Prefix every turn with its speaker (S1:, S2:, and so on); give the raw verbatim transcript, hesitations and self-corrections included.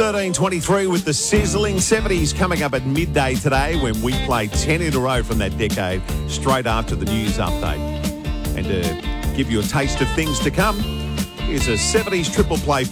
S1: thirteen twenty-three with the sizzling seventies coming up at midday today when we play ten in a row from that decade straight after the news update. And to give you a taste of things to come, here's a seventies triple play